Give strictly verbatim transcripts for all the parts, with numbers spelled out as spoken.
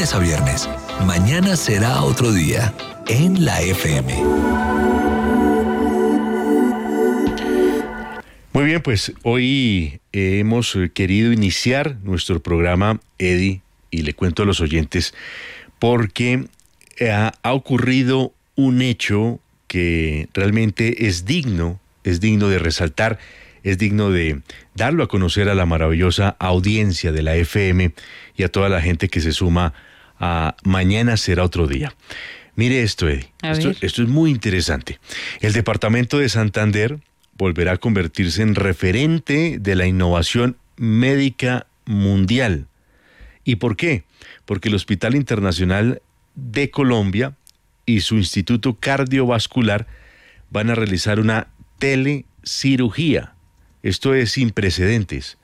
lunes a viernes. Mañana será otro día en la F M. Muy bien, pues hoy hemos querido iniciar nuestro programa, Eddie, y le cuento a los oyentes, porque ha, ha ocurrido un hecho que realmente es digno, es digno de resaltar, es digno de darlo a conocer a la maravillosa audiencia de la F M y a toda la gente que se suma a Mañana será otro día. Mire esto, Eddie, esto, esto es muy interesante. El departamento de Santander volverá a convertirse en referente de la innovación médica mundial. ¿Y por qué? Porque el Hospital Internacional de Colombia y su Instituto Cardiovascular van a realizar una telecirugía. Esto es sin precedentes.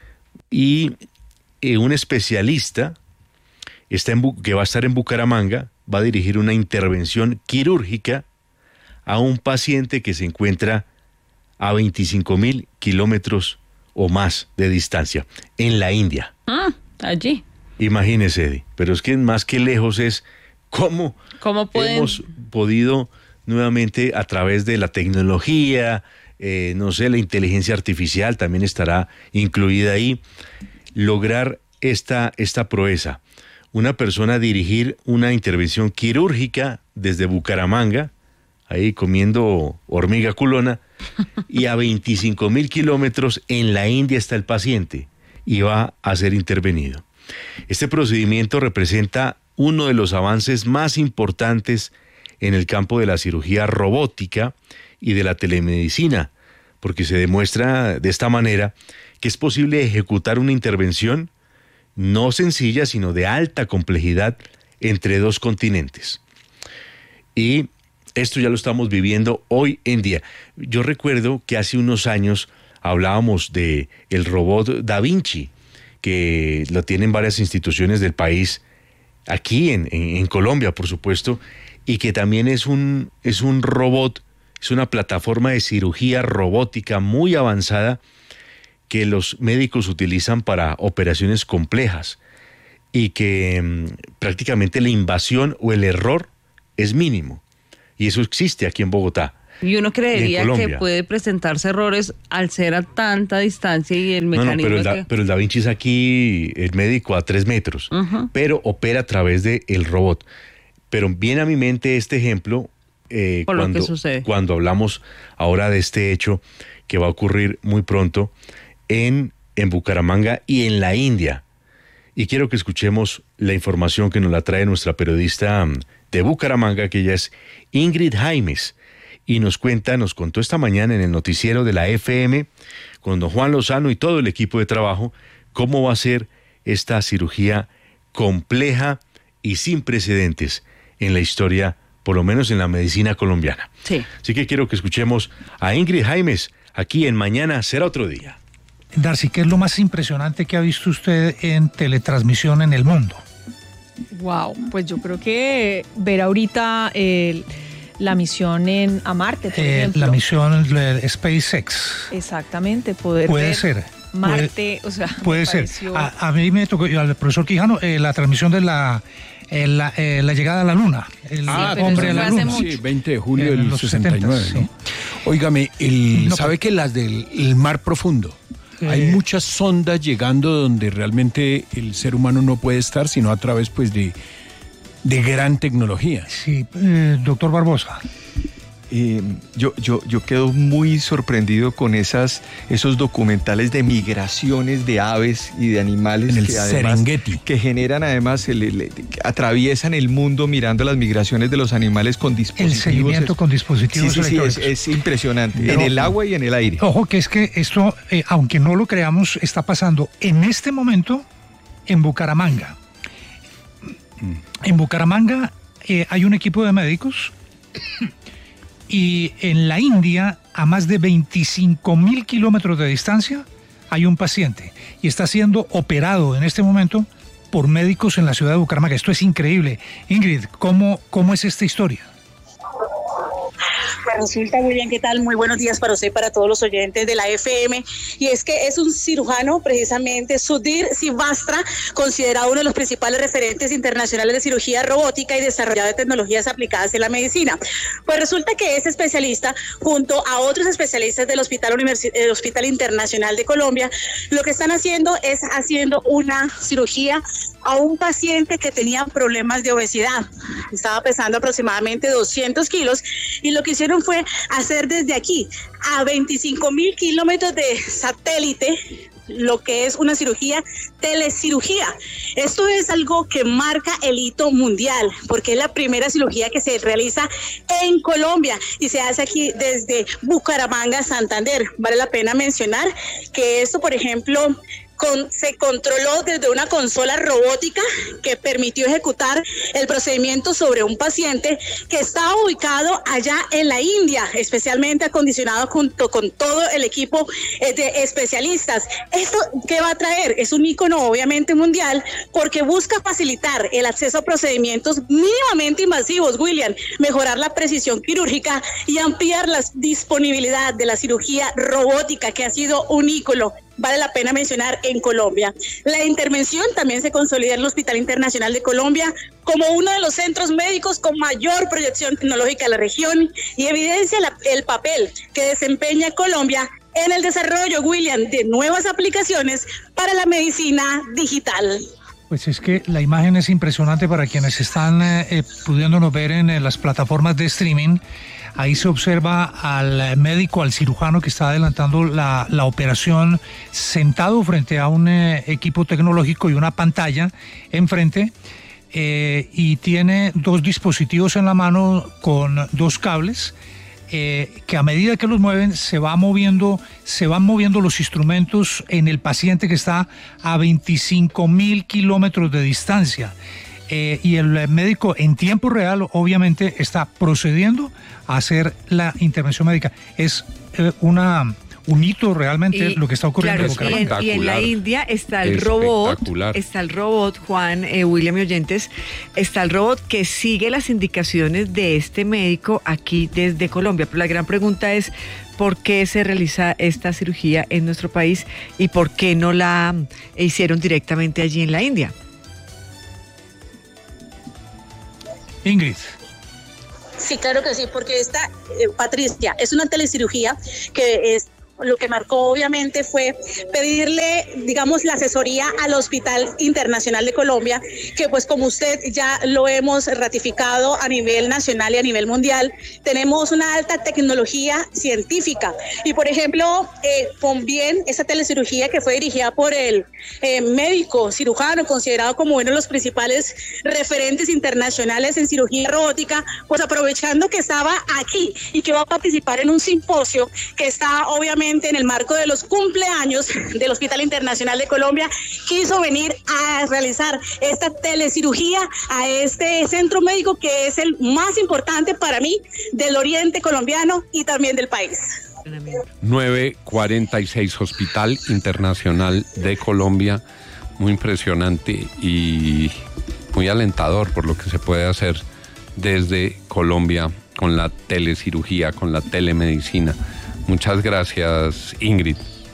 Y eh, un especialista está en, que va a estar en Bucaramanga va a dirigir una intervención quirúrgica a un paciente que se encuentra a veinticinco mil kilómetros o más de distancia, en la India. Ah, allí. Imagínese, Eddie, pero es que más que lejos es cómo, ¿Cómo pueden... hemos podido nuevamente a través de la tecnología, eh, no sé, la inteligencia artificial también estará incluida ahí, lograr esta, esta proeza. Una persona dirigir una intervención quirúrgica desde Bucaramanga, ahí comiendo hormiga culona, y a veinticinco mil kilómetros en la India está el paciente y va a ser intervenido. Este procedimiento representa uno de los avances más importantes en el campo de la cirugía robótica y de la telemedicina, porque se demuestra de esta manera que es posible ejecutar una intervención no sencilla, sino de alta complejidad entre dos continentes. Y esto ya lo estamos viviendo hoy en día. Yo recuerdo que hace unos años hablábamos de el robot Da Vinci, que lo tienen varias instituciones del país, aquí en, en, en Colombia, por supuesto, y que también es un, es un robot, es una plataforma de cirugía robótica muy avanzada que los médicos utilizan para operaciones complejas y que mmm, prácticamente la invasión o el error es mínimo. Y eso existe aquí en Bogotá. Y uno creería que puede presentarse errores al ser a tanta distancia y el mecanismo... No, no, pero el, da, que... pero el Da Vinci es aquí, el médico a tres metros, uh-huh. pero opera a través del robot. Pero viene a mi mente este ejemplo eh, Por cuando, lo que sucede. cuando hablamos ahora de este hecho que va a ocurrir muy pronto en, en Bucaramanga y en la India. Y quiero que escuchemos la información que nos la trae nuestra periodista de Bucaramanga, que ella es Ingrid Jaimes, y nos cuenta, nos contó esta mañana en el noticiero de la F M, con don Juan Lozano y todo el equipo de trabajo, cómo va a ser esta cirugía compleja y sin precedentes en la historia, por lo menos en la medicina colombiana. Sí. Así que quiero que escuchemos a Ingrid Jaimes, aquí en Mañana será otro día. Darcy, ¿qué es lo más impresionante que ha visto usted en teletransmisión en el mundo? Wow, pues yo creo que ver ahorita el, la misión en, a Marte, por eh, ejemplo. La misión de SpaceX. Exactamente, poder puede ver ser. Marte, puede, o sea, puede ser. A, a mí me tocó, al profesor Quijano, eh, la transmisión de la, eh, la, eh, la llegada a la Luna. El ah, hombre a la Luna. Sí, veinte de julio eh, del sesenta y nueve, setenta, ¿no? Sí. Óigame, el, no, ¿sabe que las del el mar profundo? Eh, Hay muchas sondas llegando donde realmente el ser humano no puede estar, sino a través pues de, de gran tecnología. Sí, eh, doctor Barbosa. Eh, yo, yo, yo quedo muy sorprendido con esas, esos documentales de migraciones de aves y de animales en el que, además, Serengeti, que generan además, el, el, el, atraviesan el mundo mirando las migraciones de los animales con dispositivos. El seguimiento es, con dispositivos sí, sí, sí, es, es impresionante, Pero, en el agua y en el aire. Ojo que es que esto, eh, aunque no lo creamos, está pasando en este momento en Bucaramanga. Mm. En Bucaramanga eh, hay un equipo de médicos y en la India, a más de veinticinco mil kilómetros de distancia, hay un paciente y está siendo operado en este momento por médicos en la ciudad de Bucaramanga. Esto es increíble. Ingrid, ¿cómo, cómo es esta historia? Pues resulta muy bien, ¿qué tal? Muy buenos días para usted y para todos los oyentes de la F M. Y es que es un cirujano, precisamente, Sudhir Srivastava, considerado uno de los principales referentes internacionales de cirugía robótica y desarrollado de tecnologías aplicadas en la medicina. Pues resulta que este especialista, junto a otros especialistas del Hospital, Universi- del Hospital Internacional de Colombia, lo que están haciendo es haciendo una cirugía a un paciente que tenía problemas de obesidad. Estaba pesando aproximadamente doscientos kilos y lo que hicieron fue hacer desde aquí a veinticinco mil kilómetros de satélite lo que es una cirugía, telecirugía. Esto es algo que marca el hito mundial, porque es la primera cirugía que se realiza en Colombia y se hace aquí desde Bucaramanga, Santander. Vale la pena mencionar que esto, por ejemplo, Con, se controló desde una consola robótica que permitió ejecutar el procedimiento sobre un paciente que estaba ubicado allá en la India, especialmente acondicionado junto con todo el equipo de especialistas. ¿Esto qué va a traer? Es un ícono obviamente mundial porque busca facilitar el acceso a procedimientos mínimamente invasivos, William, mejorar la precisión quirúrgica y ampliar la disponibilidad de la cirugía robótica, que ha sido un ícono, vale la pena mencionar, en Colombia. La intervención también se consolida en el Hospital Internacional de Colombia como uno de los centros médicos con mayor proyección tecnológica de la región y evidencia la, el papel que desempeña Colombia en el desarrollo, William, de nuevas aplicaciones para la medicina digital. Pues es que la imagen es impresionante para quienes están eh, pudiéndonos ver en eh, las plataformas de streaming. Ahí se observa al médico, al cirujano que está adelantando la, la operación, sentado frente a un eh, equipo tecnológico y una pantalla enfrente, eh, y tiene dos dispositivos en la mano con dos cables, eh, que a medida que los mueven se va moviendo, se van moviendo los instrumentos en el paciente que está a veinticinco mil kilómetros de distancia. Eh, y el médico en tiempo real obviamente está procediendo a hacer la intervención médica. Es eh, una un hito realmente y, lo que está ocurriendo claro, en Bucaramanga. Y en, y en la India está el robot, está el robot, Juan, eh, William y oyentes, está el robot que sigue las indicaciones de este médico aquí desde Colombia. Pero la gran pregunta es, ¿por qué se realiza esta cirugía en nuestro país y por qué no la hicieron directamente allí en la India? Ingrid. Sí, claro que sí, porque esta, eh, Patricia, es una telecirugía que es... Lo que marcó obviamente fue pedirle, digamos, la asesoría al Hospital Internacional de Colombia, que pues como usted ya lo hemos ratificado a nivel nacional y a nivel mundial, tenemos una alta tecnología científica. Y por ejemplo, eh, con bien esa telecirugía que fue dirigida por el eh, médico cirujano, considerado como uno de los principales referentes internacionales en cirugía robótica, pues aprovechando que estaba aquí y que va a participar en un simposio que está obviamente en el marco de los cumpleaños del Hospital Internacional de Colombia, quiso venir a realizar esta telecirugía a este centro médico que es el más importante para mí del oriente colombiano y también del país. nueve cuarenta y seis Hospital Internacional de Colombia, muy impresionante y muy alentador por lo que se puede hacer desde Colombia con la telecirugía, con la telemedicina. Muchas gracias, Ingrid.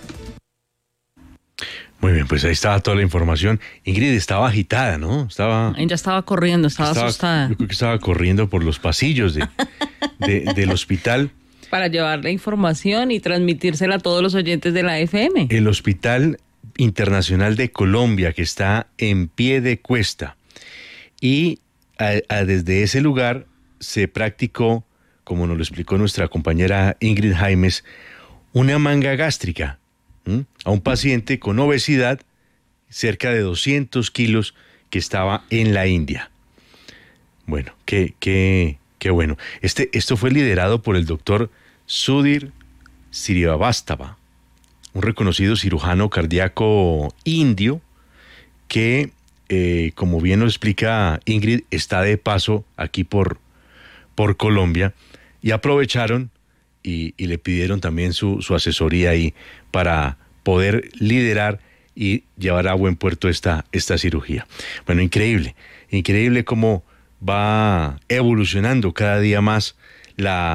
Muy bien, pues ahí estaba toda la información. Ingrid estaba agitada, ¿no? Estaba. Ella estaba corriendo, estaba, estaba asustada. Yo creo que estaba corriendo por los pasillos de, de, del hospital. Para llevar la información y transmitírsela a todos los oyentes de la F M. El Hospital Internacional de Colombia, que está en pie de cuesta. Y a, a, desde ese lugar se practicó, como nos lo explicó nuestra compañera Ingrid Jaimes, una manga gástrica ¿m? a un paciente con obesidad, cerca de doscientos kilos, que estaba en la India. Bueno, qué, qué, qué bueno. Este, esto fue liderado por el doctor Sudhir Srivastava, un reconocido cirujano cardíaco indio que, eh, como bien nos explica Ingrid, está de paso aquí por, por Colombia. Y aprovecharon y, y le pidieron también su, su asesoría ahí para poder liderar y llevar a buen puerto esta, esta cirugía. Bueno, increíble, increíble cómo va evolucionando cada día más la,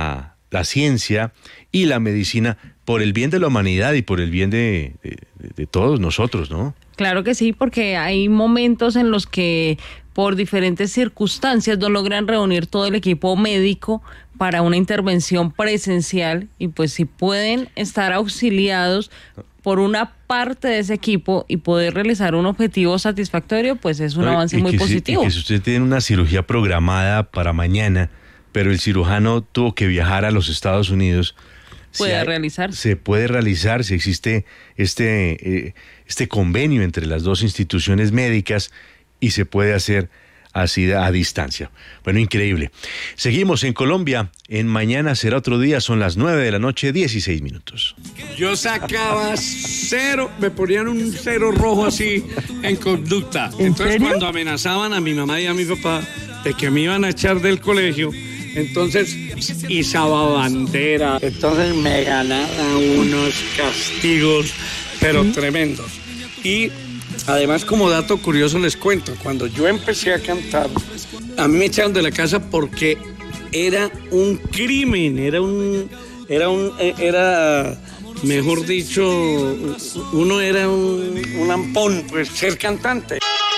la ciencia y la medicina por el bien de la humanidad y por el bien de, de, de todos nosotros, ¿no? Claro que sí, porque hay momentos en los que por diferentes circunstancias no logran reunir todo el equipo médico para una intervención presencial y pues si pueden estar auxiliados por una parte de ese equipo y poder realizar un objetivo satisfactorio, pues es un avance muy positivo. Si, y que si usted tiene una cirugía programada para mañana, pero el cirujano tuvo que viajar a los Estados Unidos, puede hay, realizar. Se puede realizar si existe este, eh, este convenio entre las dos instituciones médicas y se puede hacer así a distancia. Bueno, increíble. Seguimos en Colombia. En Mañana Será Otro Día, son las nueve de la noche, dieciséis minutos. Yo sacaba cero, me ponían un cero rojo así en conducta. ¿En Entonces serio? Cuando amenazaban a mi mamá y a mi papá de que me iban a echar del colegio, entonces izaba bandera. Entonces me ganaban unos castigos, pero ¿sí? tremendos. Y además, como dato curioso les cuento, cuando yo empecé a cantar, a mí me echaron de la casa porque era un crimen, era un, era un, era, mejor dicho, uno era un, un ampón, pues ser cantante.